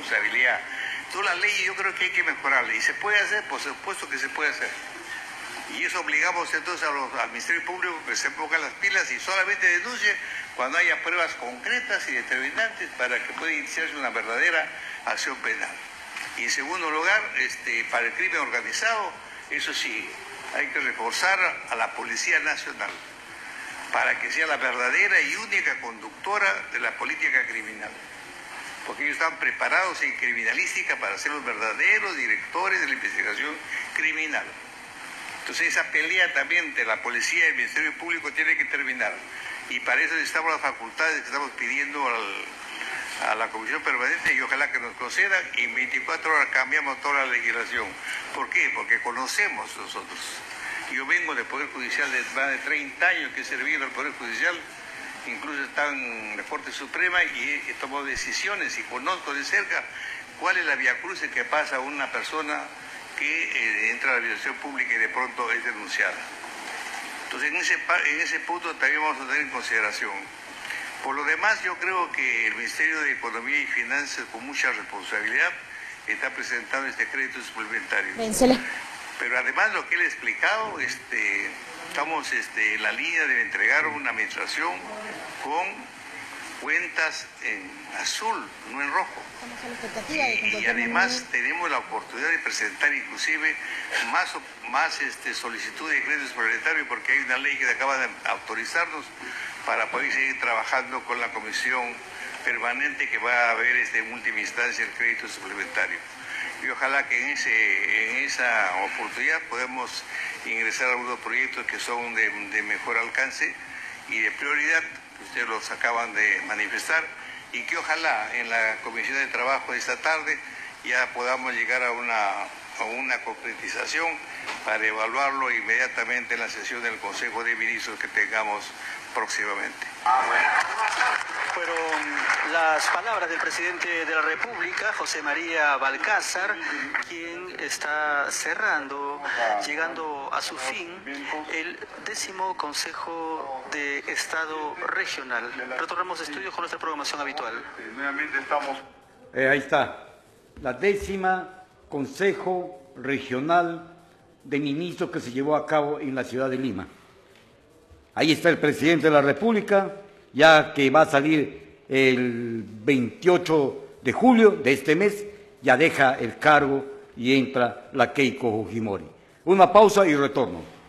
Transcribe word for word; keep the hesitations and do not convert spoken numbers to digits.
responsabilidad. Todas las leyes yo creo que hay que mejorarlas. ¿Y se puede hacer? Por supuesto que se puede hacer. Y eso obligamos entonces a los, al Ministerio Público que se pongan las pilas y solamente denuncie cuando haya pruebas concretas y determinantes para que pueda iniciarse una verdadera acción penal. Y en segundo lugar, este, para el crimen organizado, eso sí, hay que reforzar a la Policía Nacional para que sea la verdadera y única conductora de la política criminal. Porque ellos están preparados en criminalística para ser los verdaderos directores de la investigación criminal. Entonces esa pelea también de la policía y el Ministerio Público tiene que terminar. Y para eso necesitamos las facultades que estamos pidiendo al, a la Comisión Permanente y ojalá que nos concedan y en veinticuatro horas cambiamos toda la legislación. ¿Por qué? Porque conocemos nosotros. Yo vengo del Poder Judicial de más de treinta años que he servido al Poder Judicial, incluso está en la Corte Suprema y he, he tomado decisiones y conozco de cerca cuál es la viacrucis que pasa a una persona que eh, entra a la administración pública y de pronto es denunciada. Entonces en ese, en ese punto también vamos a tener en consideración. Por lo demás, yo creo que el Ministerio de Economía y Finanzas, con mucha responsabilidad, está presentando este crédito suplementario. Vénsele. Pero además lo que le he explicado, este, estamos este, en la línea de entregar una administración con cuentas en azul, no en rojo. Y, y además tenemos la oportunidad de presentar inclusive más, más este, solicitud de crédito suplementario porque hay una ley que acaba de autorizarnos para poder seguir trabajando con la comisión permanente que va a haber este, en última instancia el crédito suplementario. Y ojalá que en, ese, en esa oportunidad podamos ingresar a algunos proyectos que son de, de mejor alcance y de prioridad, que ustedes los acaban de manifestar, y que ojalá en la Comisión de Trabajo de esta tarde ya podamos llegar a una, a una concretización para evaluarlo inmediatamente en la sesión del Consejo de Ministros que tengamos próximamente. Fueron las palabras del presidente de la República, José María Balcázar, quien está cerrando, llegando a su fin, el décimo Consejo de Estado Regional. Retornamos a estudios con nuestra programación habitual. Nuevamente estamos... Eh, ahí está, la décima Consejo Regional de Ministros que se llevó a cabo en la ciudad de Lima. Ahí está el presidente de la República, ya que va a salir el veintiocho de julio de este mes, ya deja el cargo y entra la Keiko Fujimori. Una pausa y retorno.